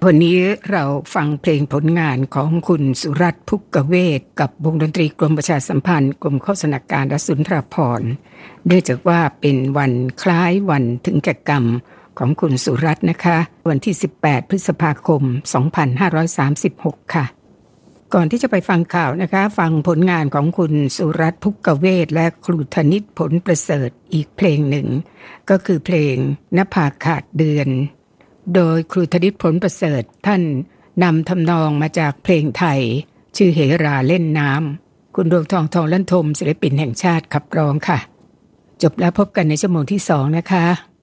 วันนี้เราฟังเพลงผลงานของคุณสุรัตน์ ภุกเวทกับวงดนตรีกรมประชาสัมพันธ์กรมโฆษณาการและสุนทรภรณ์เนื่องจากว่าเป็นวันคล้ายวันถึงแก่กรรมของคุณสุรัตน์นะคะวันที่18พฤษภาคม2536ค่ะก่อนที่จะไปฟังข่าวนะคะฟังผลงานของคุณสุรัตน์ ภุกเวทและครูธนิตผลประเสริฐอีกเพลงหนึ่งก็คือเพลงนภาขาดเดือนโดยครูธนิตผลประเสริฐท่านนำทำนองมาจากเพลงไทยชื่อเหราเล่นน้ำคุณดวงทองทองลั่นทมศิลปินแห่งชาติขับร้องค่ะจบแล้วพบกันในชั่วโมงที่2นะคะ